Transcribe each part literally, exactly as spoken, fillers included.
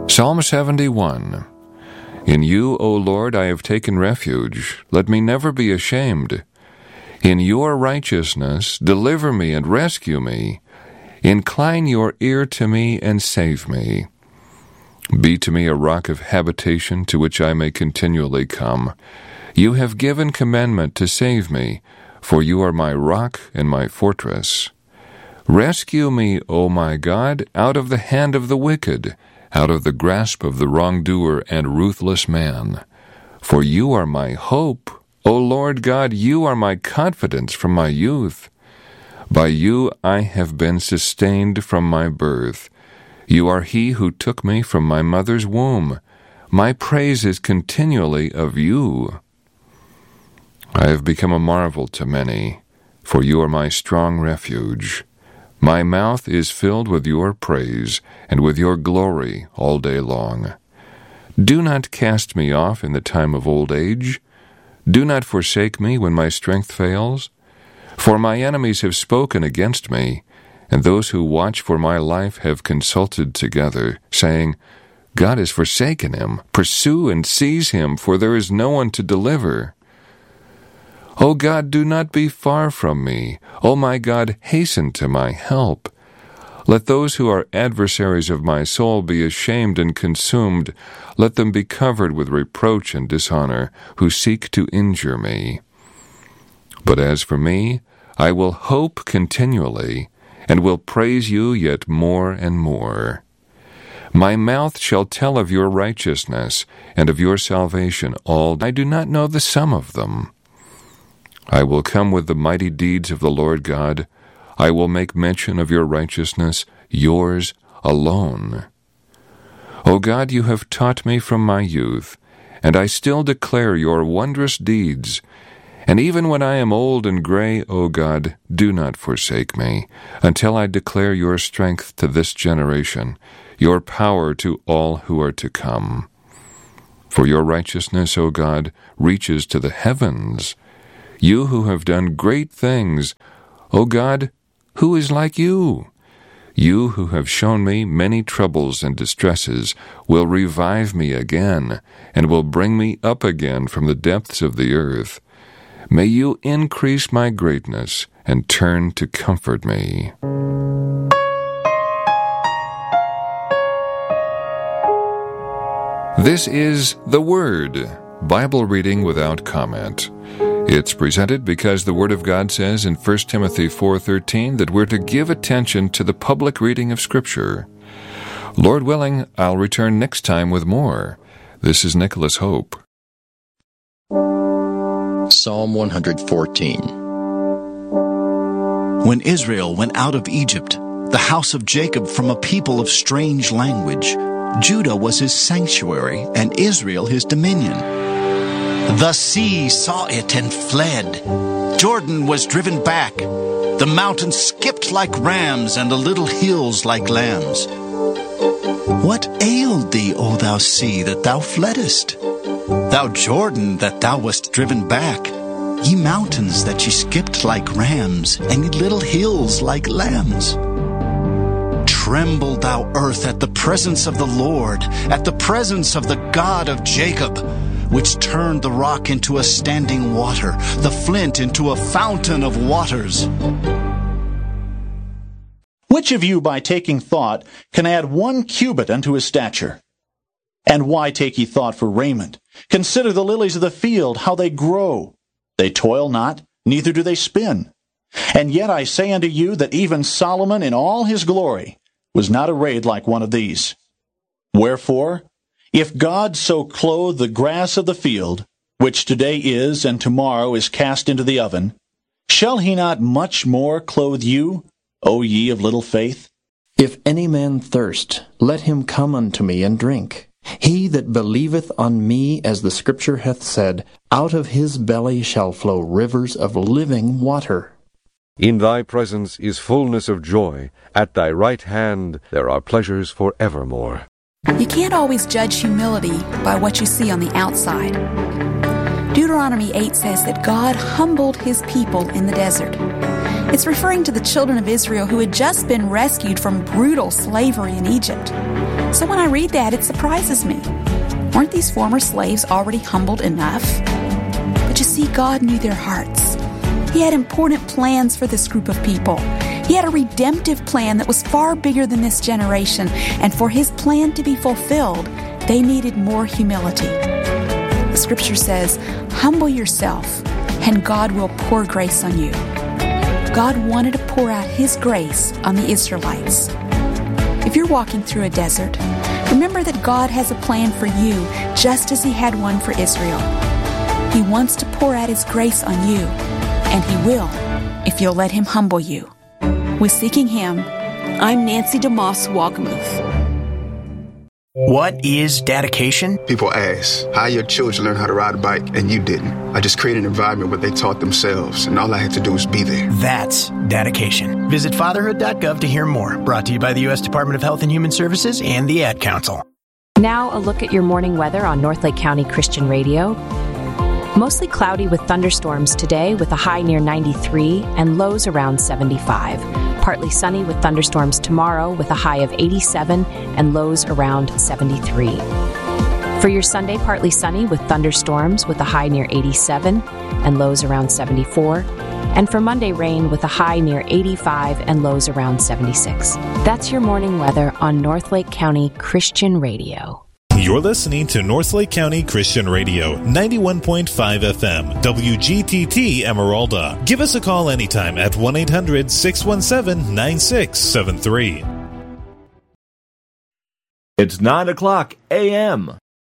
Psalm seventy-one. In you, O Lord, I have taken refuge. Let me never be ashamed. In your righteousness, deliver me and rescue me. Incline your ear to me and save me. Be to me a rock of habitation to which I may continually come. You have given commandment to save me, for you are my rock and my fortress. Rescue me, O my God, out of the hand of the wicked, out of the grasp of the wrongdoer and ruthless man. For you are my hope, O Lord God, you are my confidence from my youth. By you I have been sustained from my birth. You are he who took me from my mother's womb. My praise is continually of you. I have become a marvel to many, for you are my strong refuge. My mouth is filled with your praise and with your glory all day long. Do not cast me off in the time of old age. Do not forsake me when my strength fails. For my enemies have spoken against me, and those who watch for my life have consulted together, saying, God has forsaken him. Pursue and seize him, for there is no one to deliver. O God, do not be far from me. O my God, hasten to my help. Let those who are adversaries of my soul be ashamed and consumed. Let them be covered with reproach and dishonor, who seek to injure me. But as for me, I will hope continually, and will praise you yet more and more. My mouth shall tell of your righteousness, and of your salvation all. I do not know the sum of them. I will come with the mighty deeds of the Lord God. I will make mention of your righteousness, yours alone. O God, you have taught me from my youth, and I still declare your wondrous deeds. And even when I am old and gray, O God, do not forsake me, until I declare your strength to this generation, your power to all who are to come. For your righteousness, O God, reaches to the heavens. You who have done great things, O God, who is like you? You who have shown me many troubles and distresses will revive me again, and will bring me up again from the depths of the earth. May you increase my greatness and turn to comfort me. This is The Word, Bible reading without comment. It's presented because the Word of God says in First Timothy four thirteen that we're to give attention to the public reading of Scripture. Lord willing, I'll return next time with more. This is Nicholas Hope. Psalm one fourteen. When Israel went out of Egypt, the house of Jacob from a people of strange language, Judah was his sanctuary, and Israel his dominion. The sea saw it and fled. Jordan was driven back. The mountains skipped like rams, and the little hills like lambs. What ailed thee, O thou sea, that thou fleddest? Thou Jordan, that thou wast driven back? Ye mountains, that ye skipped like rams, and ye little hills like lambs? Tremble, thou earth, at the presence of the Lord, at the presence of the God of Jacob, which turned the rock into a standing water, the flint into a fountain of waters. Which of you, by taking thought, can add one cubit unto his stature? And why take ye thought for raiment? Consider the lilies of the field, how they grow. They toil not, neither do they spin. And yet I say unto you that even Solomon in all his glory was not arrayed like one of these. Wherefore, if God so clothe the grass of the field, which today is and tomorrow is cast into the oven, shall he not much more clothe you, O ye of little faith? If any man thirst, let him come unto me and drink. He that believeth on me, as the Scripture hath said, out of his belly shall flow rivers of living water. In thy presence is fullness of joy. At thy right hand there are pleasures for evermore. You can't always judge humility by what you see on the outside. Deuteronomy eight says that God humbled his people in the desert. It's referring to the children of Israel who had just been rescued from brutal slavery in Egypt. So when I read that, it surprises me. Weren't these former slaves already humbled enough? But you see, God knew their hearts. He had important plans for this group of people. He had a redemptive plan that was far bigger than this generation, and for His plan to be fulfilled, they needed more humility. The Scripture says, "Humble yourself, and God will pour grace on you." God wanted to pour out His grace on the Israelites. If you're walking through a desert, remember that God has a plan for you just as He had one for Israel. He wants to pour out His grace on you, and He will if you'll let Him humble you. With Seeking Him, I'm Nancy DeMoss Wogmuth. What is dedication? People ask, how your children learn how to ride a bike and you didn't? I just created an environment where they taught themselves, and all I had to do was be there. That's dedication. Visit fatherhood dot gov to hear more. Brought to you by the U S Department of Health and Human Services and the Ad Council. Now a look at your morning weather on Northlake County Christian Radio. Mostly cloudy with thunderstorms today with a high near ninety-three and lows around seventy-five. Partly sunny with thunderstorms tomorrow with a high of eighty-seven and lows around seventy-three. For your Sunday, partly sunny with thunderstorms with a high near eighty-seven and lows around seventy-four. And for Monday, rain with a high near eighty-five and lows around seventy-six. That's your morning weather on Northlake County Christian Radio. You're listening to Northlake County Christian Radio, ninety-one point five F M, W G T T Emeralda. Give us a call anytime at one eight hundred six one seven nine six seven three. It's nine o'clock a m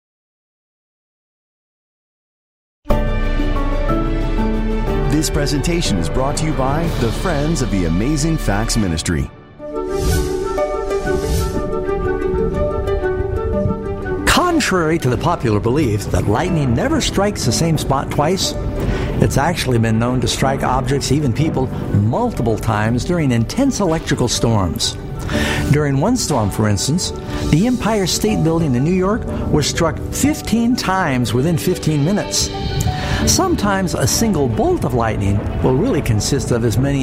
This presentation is brought to you by the Friends of the Amazing Facts Ministry. Contrary to the popular belief that lightning never strikes the same spot twice, it's actually been known to strike objects, even people, multiple times during intense electrical storms. During one storm, for instance, the Empire State Building in New York was struck fifteen times within fifteen minutes. Sometimes a single bolt of lightning will really consist of as many